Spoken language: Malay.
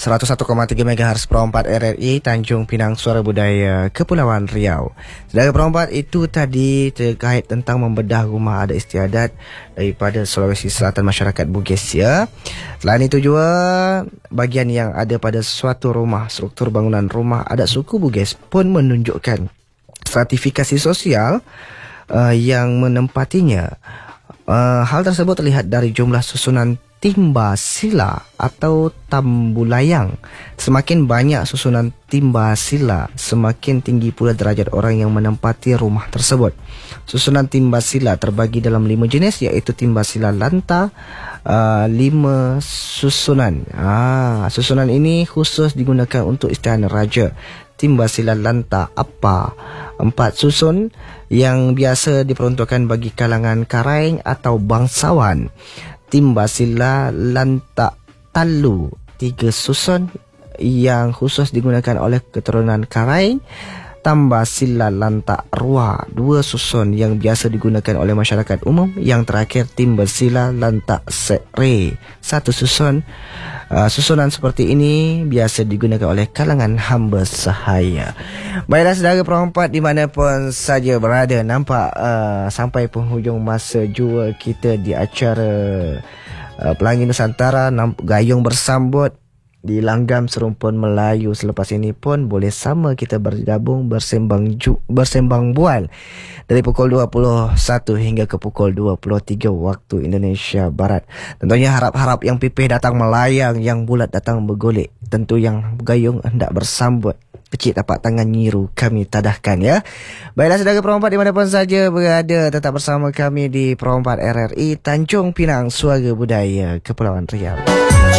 101,3 MHz Pro 4 RRI Tanjung Pinang, Suara Budaya Kepulauan Riau. Saudara Pro 4, itu tadi terkait tentang membedah rumah adat istiadat daripada Sulawesi Selatan masyarakat Bugis ya. Selain itu juga bagian yang ada pada suatu rumah, struktur bangunan rumah adat suku Bugis pun menunjukkan stratifikasi sosial yang menempatinya. Hal tersebut terlihat dari jumlah susunan timba sila atau tambulayang. Semakin banyak susunan timba sila, semakin tinggi pula derajat orang yang menempati rumah tersebut. Susunan timba sila terbagi dalam 5 jenis, iaitu timba sila lanta, 5 susunan. Susunan ini khusus digunakan untuk istana raja. Timba sila lanta apa? 4 susun yang biasa diperuntukkan bagi kalangan karaeng atau bangsawan. Timba sila lanta talu, 3 susun yang khusus digunakan oleh keturunan karaeng. Tambah sila lanta rua, 2 susun yang biasa digunakan oleh masyarakat umum. Yang terakhir timba sila lanta sere, 1 susun. Susunan seperti ini biasa digunakan oleh kalangan hamba sahaya. Baiklah saudara Pro 4 dimanapun saja berada, nampak sampai penghujung masa jua kita di acara Pelangi Nusantara. Gayung bersambut di langgam serumpun Melayu. Selepas ini pun boleh sama kita bergabung bersembang bual dari pukul 21 hingga ke pukul 23 waktu Indonesia Barat. Tentunya harap-harap yang pipih datang melayang, yang bulat datang bergolek. Tentu yang gayung hendak bersambut, kecil tapak tangan nyiru kami tadahkan ya. Baiklah saudara Pro 4 dimanapun saja berada, tetap bersama kami di Pro 4 RRI Tanjung Pinang, Suara Budaya Kepulauan Riau.